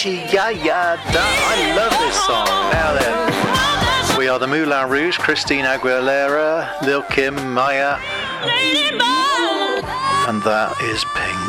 Yeah, yeah, I love this song. Now then, we are the Moulin Rouge, Christina Aguilera, Lil Kim, Maya, and that is Pink.